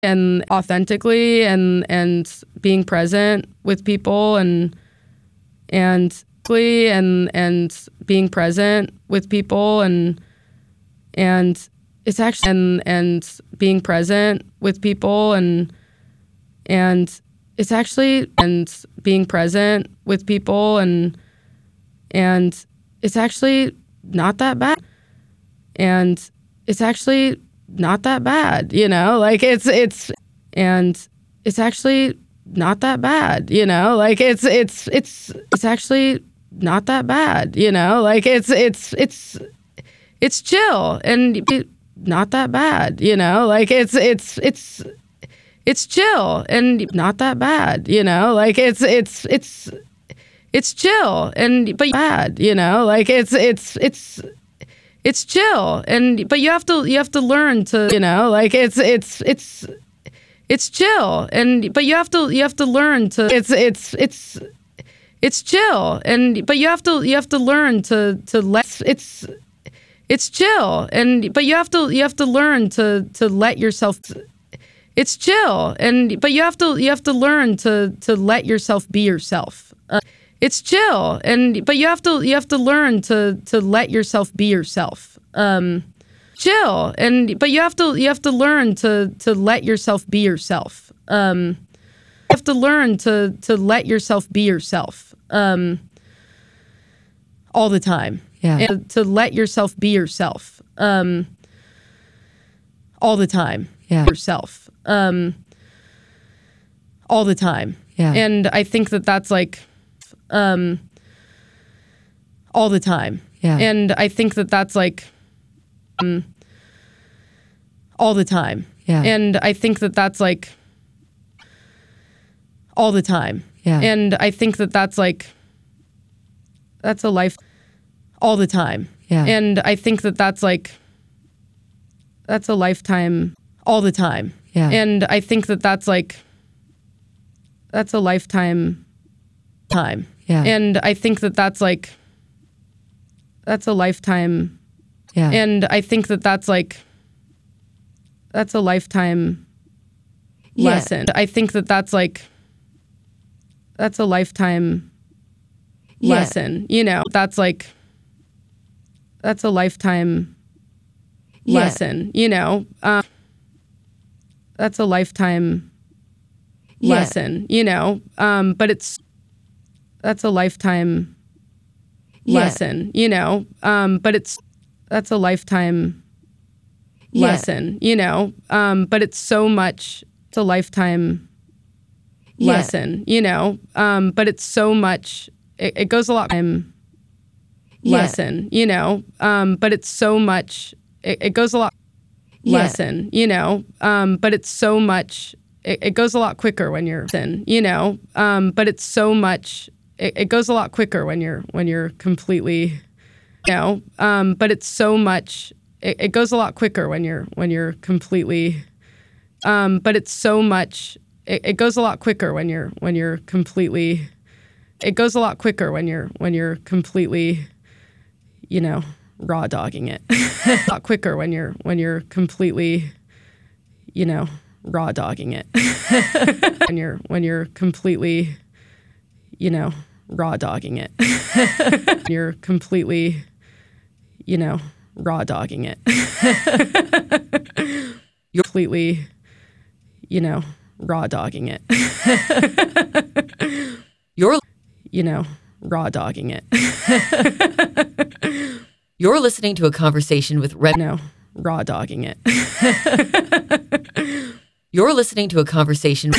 and authentically and being present with people and being present with people and it's actually and being present with people and it's actually and being present with people and it's actually not that bad. And it's actually not that bad, you know, like it's actually not that bad, you know, like it's actually not that bad, you know, like it's chill and not that bad, you know, like it's chill and not that bad, you know, like it's chill and but bad, you know, like it's chill and but you have to learn to, you know, like it's chill and but you have to learn to it's chill and but you have to learn to let it's chill and but you have to learn to let yourself it's chill and but you have to learn to let yourself be yourself. It's chill and but you have to learn to let yourself be yourself. Chill and but you have to learn to let yourself be yourself. You have to learn to let yourself be yourself. All the time. Yeah. And to let yourself be yourself. All the time. Yeah. Yourself. All the time. Yeah. And I think that that's like all the time. Yeah. And I think that that's like all the time. Yeah. And I think that that's like all the time. Yeah. And I think that that's like that's a life all the time. Yeah. And I think that that's like that's a lifetime all the time. Yeah. And I think that that's like that's a lifetime time. Yeah. And I think that that's like that's a lifetime. Yeah. And I think that that's like that's a lifetime lesson. I think that that's like that's a lifetime lesson, you know, that's like that's a lifetime lesson, you know, that's a lifetime lesson, you know, but it's that's a lifetime lesson, you know, but it's that's a lifetime lesson, you know, but it's so much, it's a lifetime lesson, you know, but it's so much, it goes a lot time lesson, you know, but it's so much, it goes a lot lesson, you know, but it's so much, it goes a lot quicker when you're, you know, but it's so much, it goes a lot quicker when you're completely, you know, but it's so much, it goes a lot quicker when you're completely, but it's so much, it goes a lot quicker when you're completely, it goes a lot quicker when you're completely, you know, raw dogging it. A lot quicker when you're completely, you know, raw dogging it. when you're completely, you know, raw dogging it. You're completely, you know, raw dogging it. You're completely, you know, raw dogging it. You're, you know, raw dogging it. You're listening to a conversation with No, raw dogging it. You're listening to a conversation.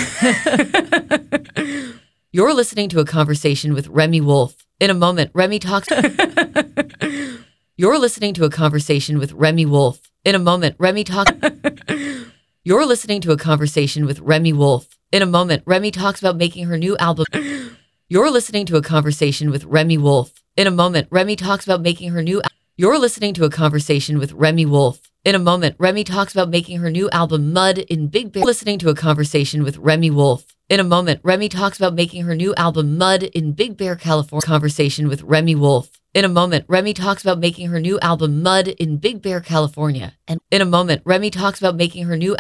You're listening to a conversation with Remi Wolf. In a moment, Remi talks. You're listening to a conversation with Remi Wolf. In a moment, Remi talks. You're listening to a conversation with Remi Wolf. In a moment, Remi talks about making her new album. You're listening to a conversation with Remi Wolf. In a moment, Remi talks about making her new. You're listening to a conversation with Remi Wolf. In a moment, Remi talks about making her new album Mud in Big Bear. Listening to a conversation with Remi Wolf. In a moment, Remi talks about making her new album Mud in Big Bear, California. Conversation with Remi Wolf. In a moment, Remi talks about making her new album Mud in Big Bear, California. And in a moment, Remi talks about making her new